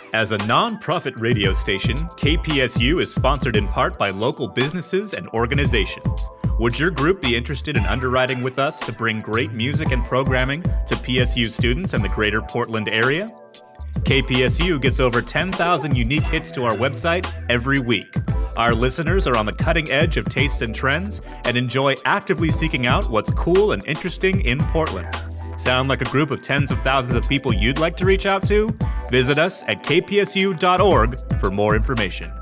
As a non-profit radio station, KPSU is sponsored in part by local businesses and organizations. Would your group be interested in underwriting with us to bring great music and programming to PSU students in the greater Portland area? KPSU gets over 10,000 unique hits to our website every week. Our listeners are on the cutting edge of tastes and trends and enjoy actively seeking out what's cool and interesting in Portland. Sound like a group of tens of thousands of people you'd like to reach out to? Visit us at kpsu.org for more information.